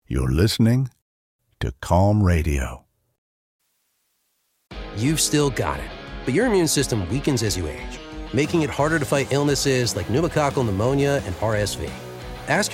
You're listening to Calm Radio. You've still got it, but your immune system weakens as you age, making it harder to fight illnesses like pneumococcal pneumonia and RSV. Ask